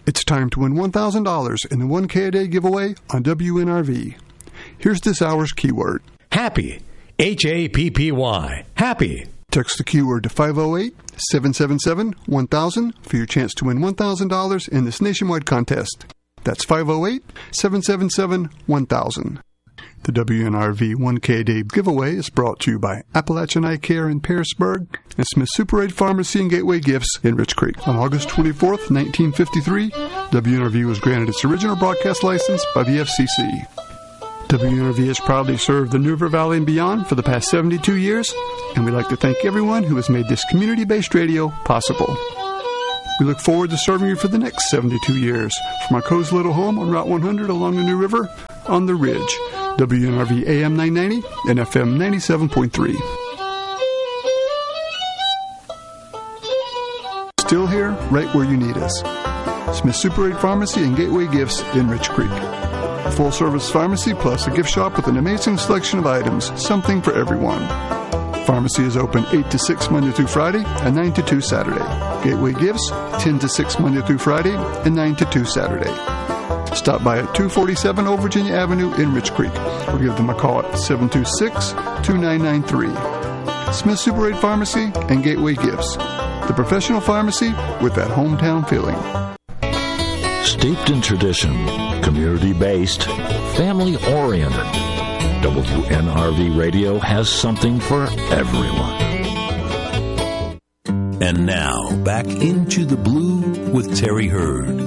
It's time to win $1,000 in the 1K a Day giveaway on WNRV. Here's this hour's keyword. Happy. Happy. Happy. Text the keyword to 508-777-1000 for your chance to win $1,000 in this nationwide contest. That's 508-777-1000. The WNRV 1K a Day giveaway is brought to you by Appalachian Eye Care in Pearisburg and Smith Super 8 Pharmacy and Gateway Gifts in Rich Creek. On August 24th, 1953, WNRV was granted its original broadcast license by the FCC. WNRV has proudly served the New River Valley and beyond for the past 72 years, and we'd like to thank everyone who has made this community-based radio possible. We look forward to serving you for the next 72 years from our cozy little home on Route 100 along the New River on the Ridge. WNRV AM 990 and FM 97.3. Still here, right where you need us. Smith Super 8 Pharmacy and Gateway Gifts in Rich Creek. A full-service pharmacy plus a gift shop with an amazing selection of items, something for everyone. Pharmacy is open 8 to 6 Monday through Friday and 9 to 2 Saturday. Gateway Gifts, 10 to 6 Monday through Friday and 9 to 2 Saturday. Stop by at 247 Old Virginia Avenue in Rich Creek or give them a call at 726-2993. Smith Super 8 Pharmacy and Gateway Gifts. The professional pharmacy with that hometown feeling. Steeped in tradition, community-based, family-oriented, WNRV Radio has something for everyone. And now, back into the blue with Terry Hurd.